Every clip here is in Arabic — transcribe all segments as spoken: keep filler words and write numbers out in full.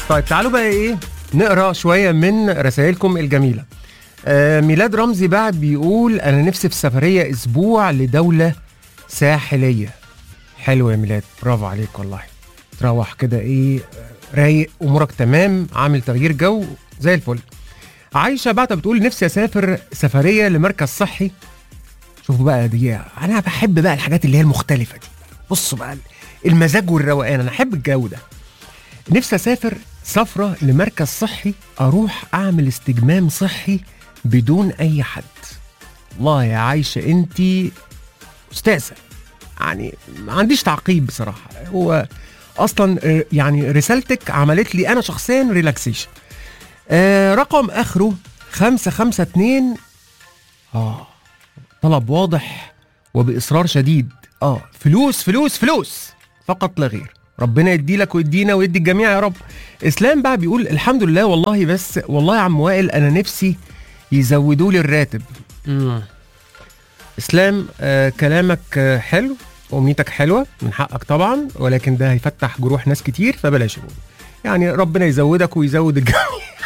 طيب تعالوا بقى ايه نقرا شويه من رسائلكم الجميله. آه ميلاد رمزي بعد بيقول انا نفسي في سفريه اسبوع لدوله ساحليه. حلو يا ميلاد، برافو عليك والله. تروح كده ايه رايق، امورك تمام، عامل تغيير جو زي الفل. عايشه بعد بتقول نفسي اسافر سفريه لمركز صحي. شوفوا بقى دي، انا بحب بقى الحاجات اللي هي المختلفه دي. بصوا بقى المزاج والروقان، انا احب الجو ده. نفسي اسافر سفره لمركز صحي، اروح اعمل استجمام صحي بدون اي حد. الله يا عايشه انتي استاذه، يعني ما عنديش تعقيب بصراحه. هو اصلا يعني رسالتك عملت لي انا شخصيا ريلاكسيشن. آه رقم اخره خمسة خمسة اتنين. اه طلب واضح وباصرار شديد. اه فلوس فلوس فلوس فقط لا غير. ربنا يدي لك ويدينا ويدي الجميع يا رب. اسلام بقى بيقول الحمد لله والله، بس والله يا عم وائل انا نفسي يزودوا لي الراتب. امم اسلام آه كلامك آه حلو، امنيتك حلوه من حقك طبعا، ولكن ده هيفتح جروح ناس كتير فبلاش. يعني ربنا يزودك ويزود الجميع.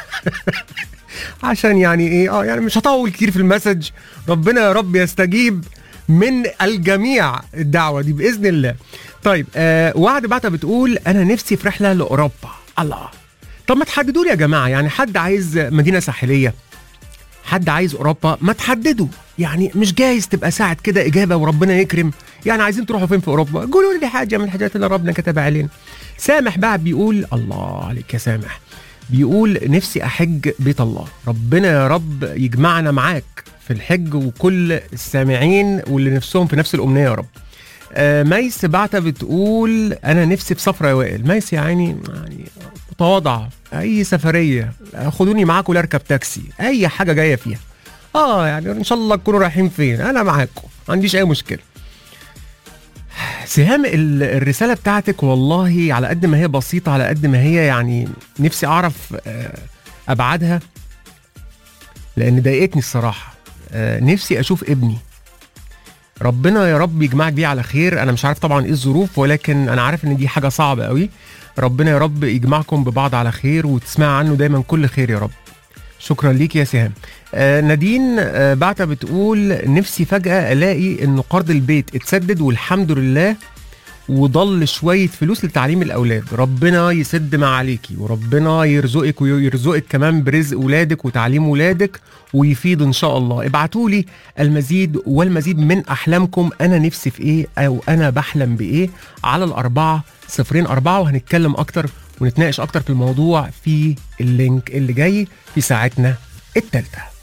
عشان يعني ايه اه يعني مش هطول كتير في المسج. ربنا يا رب يستجيب من الجميع الدعوه دي باذن الله. طيب آه وعد بعتها بتقول انا نفسي في رحله لاوروبا. الله، طب ما تحددوا لي يا جماعه، يعني حد عايز مدينه ساحليه، حد عايز اوروبا، ما تحددوا. يعني مش جايز تبقى ساعه كده اجابه وربنا يكرم. يعني عايزين تروحوا فين في اوروبا؟ قولوا لي حاجه من الحاجات اللي ربنا كتبها علينا. سامح بقى بيقول الله عليك يا سامح، بيقول نفسي احج بيت الله. ربنا يا رب يجمعنا معاك في الحج وكل السامعين واللي نفسهم في نفس الامنيه يا رب. آه ميس بعتها بتقول انا نفسي في سفره يا وائل. ميس يعني يعني متواضعه، اي سفريه خدوني معاكم ولا اركب تاكسي، اي حاجه جايه فيها. اه يعني ان شاء الله تكونوا رايحين فين انا معاكم، ما عنديش اي مشكله. سهام الرسالة بتاعتك والله على قد ما هي بسيطة على قد ما هي يعني نفسي أعرف أبعادها، لأن ضايقتني الصراحة. نفسي أشوف ابني. ربنا يا رب يجمعك بيه على خير. أنا مش عارف طبعا إيه الظروف، ولكن أنا عارف إن دي حاجة صعبة قوي. ربنا يا رب يجمعكم ببعض على خير وتسمع عنه دايما كل خير يا رب. شكرا ليك يا سهام. آه نادين آه بعتها بتقول نفسي فجأة ألاقي إنه قرض البيت اتسدد والحمد لله، وضل شوية فلوس لتعليم الأولاد. ربنا يسد ما عليكي، وربنا يرزقك ويرزقك كمان برزق ولادك وتعليم ولادك ويفيد إن شاء الله. ابعتولي المزيد والمزيد من أحلامكم، أنا نفسي في إيه أو أنا بحلم بإيه، على الأربعة صفرين أربعة، وهنتكلم أكتر ونتناقش أكتر في الموضوع في اللينك اللي جاي في ساعتنا التالتة.